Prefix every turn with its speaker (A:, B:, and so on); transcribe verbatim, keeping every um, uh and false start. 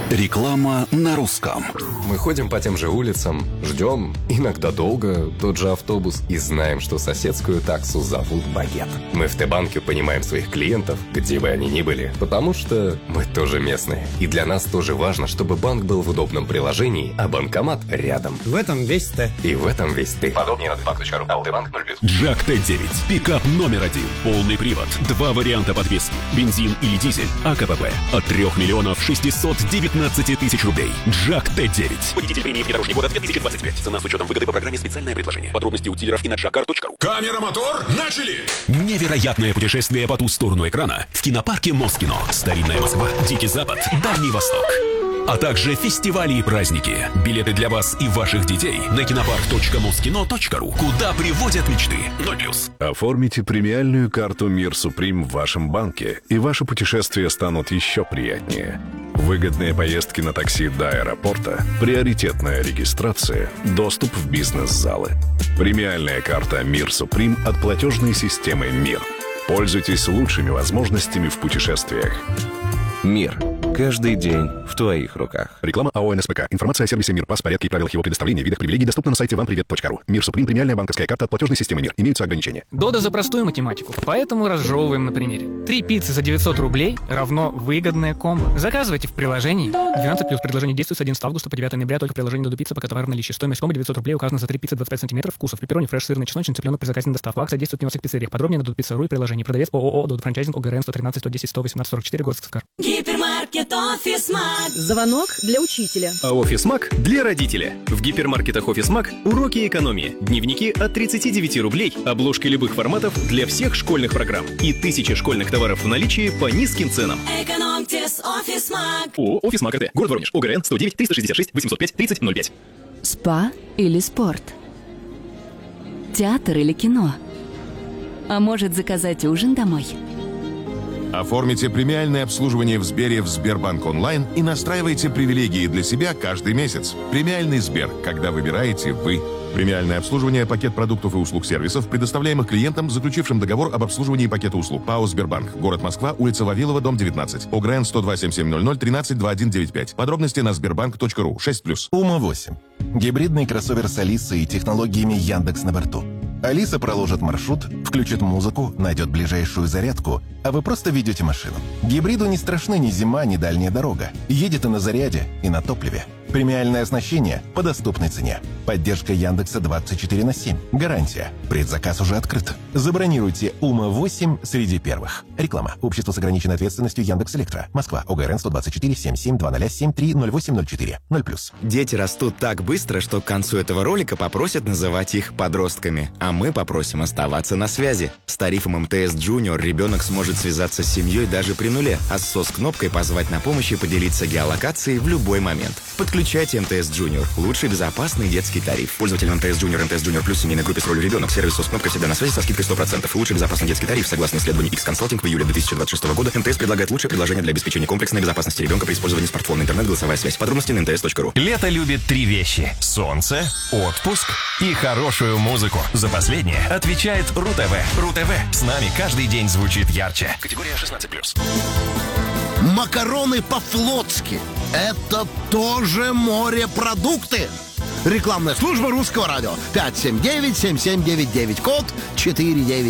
A: Реклама на русском.
B: Мы ходим по тем же улицам, ждем, иногда долго, тот же автобус и знаем, что соседскую таксу зовут Багет. Мы в Т-банке понимаем своих клиентов, где бы они ни были, потому что мы тоже местные. И для нас тоже важно, чтобы банк был в удобном приложении, а банкомат рядом.
C: В этом весь Т.
B: И в этом весь ты. Подробнее на тбанк точка ру. АО Т-банк ноль плюс.
D: Джак Т девять. Пикап номер один. Полный привод. Два варианта подвески. Бензин или дизель. АКПП. От трех миллионов шестисот девятнадцати тысяч рублей. Джак Т девять.
E: Водитель премии «Внедорожник года» две тысячи двадцать пять. Цена с учетом выгоды по программе «Специальное предложение». Подробности у дилеров и на джакар точка ру.
F: Камера, мотор, начали!
D: Невероятное путешествие по ту сторону экрана в кинопарке Москино. Старинная Москва, Дикий Запад, Дальний Восток. А также фестивали и праздники. Билеты для вас и ваших детей на кинопарк точка москино точка ру. Куда приводят мечты. ноль плюс.
G: Оформите премиальную карту «Мир Суприм» в вашем банке, и ваши путешествия станут еще приятнее. Выгодные поездки на такси до аэропорта, приоритетная регистрация, доступ в бизнес-залы. Премиальная карта «Мир Суприм» от платежной системы «Мир». Пользуйтесь лучшими возможностями в путешествиях.
H: Мир. Каждый день в твоих руках.
G: Реклама АО эн эс пэ ка. Информация о сервисе «Мир», порядке и правилах его предоставления, видах привилегий доступна на сайте вам привет точка ру. «Мир Суприм» — премиальная банковская карта от платежной системы «Мир». Имеются ограничения.
I: Дода за простую математику, поэтому разжевываем на примере. Три пиццы за девятьсот рублей равно выгодное комбо. Заказывайте в приложении. двенадцать плюс предложение действует с одиннадцатого августа по девятое ноября только в приложении Додо Пицца, пока товар в наличии. Стоимость комбо девятьсот рублей указана за три пиццы двадцать пять сантиметров вкусов. Пепперони, фреш, сырный, чесночный, цыпленок при заказе на доставку. Акция действует не во всех пиццериях. Подробнее на Додо Пицца точка ру и приложении. Продавец ООО Додо Франчайзинг ОГРН сто тринадцать сто десять сто восемнадцать сорок четыре, город Сыскар.
J: Гипермаркет «Офисмаг».
K: Звонок для учителя.
L: А «Офисмаг» для родителя. В гипермаркетах «Офисмаг» уроки экономии. Дневники от тридцати девяти рублей. Обложки любых форматов для всех школьных программ. И тысячи школьных товаров в наличии по низким ценам.
J: Экономьте с «Офисмаг».
L: ООО «Офисмаг РТ». Город Воронеж. ОГРН сто девять триста шестьдесят шесть восемьсот пять тридцать ноль пять.
M: Спа или спорт? Театр или кино? А может, заказать ужин домой?
F: Оформите премиальное обслуживание в Сбере в Сбербанк онлайн и настраивайте привилегии для себя каждый месяц. Премиальный Сбер, когда выбираете вы. Премиальное обслуживание, пакет продуктов и услуг сервисов, предоставляемых клиентам, заключившим договор об обслуживании пакета услуг. ПАО «Сбербанк». Город Москва, улица Вавилова, дом девятнадцать. ОГРН сто два семь семь ноль ноль тринадцать двадцать один девяносто пять. Подробности на сбербанк точка ру. шесть плюс.
N: Ума восемь. Гибридный кроссовер с Алисой и технологиями Яндекс на борту. Алиса проложит маршрут, включит музыку, найдет ближайшую зарядку, а вы просто ведете машину. Гибриду не страшны ни зима, ни дальняя дорога. Едет и на заряде, и на топливе. Премиальное оснащение по доступной цене. Поддержка Яндекса двадцать четыре на семь. Гарантия. Предзаказ уже открыт. Забронируйте Ума восемь среди первых. Реклама. Общество с ограниченной ответственностью Яндекс.Электро. Москва. ОГРН сто двадцать четыре семь семь два ноль семь три ноль восемь ноль четыре. ноль плюс.
O: Дети растут так быстро, что к концу этого ролика попросят называть их подростками. А мы попросим оставаться на связи. С тарифом эм тэ эс Junior ребенок сможет связаться с семьей даже при нуле, а с сос-кнопкой позвать на помощь и поделиться геолокацией в любой момент. Подключайте эм тэ эс Junior. Лучший безопасный детский тариф. Пользователям эм тэ эс Junior, эм тэ эс Junior Plus, семейной группе с ролью ребенок, сервис сос-кнопка всегда на связи со скидкой сто процентов. Лучший безопасный детский тариф. Согласно исследованию X-Consulting в июле две тысячи двадцать шестого года, эм тэ эс предлагает лучшее предложение для обеспечения комплексной безопасности ребенка при использовании смартфона, интернет, голосовая связь. Подробности на эм тэ эс точка ру.
P: Лето любит три вещи: солнце, отпуск и хорошую музыку. За последнее отвечает РУ-ТВ. РУ-ТВ. С нами каждый день звучит ярче. Категория шестнадцать плюс.
Q: Макароны по-флотски. Это тоже морепродукты. Рекламная служба Русского радио. пять семь девять семь семь девять девять. Код четыре девять.